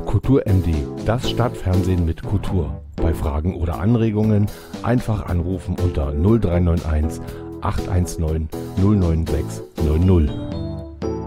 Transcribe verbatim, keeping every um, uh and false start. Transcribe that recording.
Kultur M D, das Stadtfernsehen mit Kultur. Bei Fragen oder Anregungen einfach anrufen unter null drei neun eins acht eins neun null neun sechs null null.